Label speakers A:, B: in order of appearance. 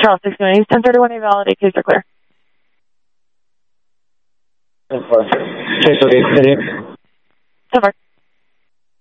A: Charles 61, East 1031, validate case are clear.
B: 10-4. Case will be continued.
A: 10-4.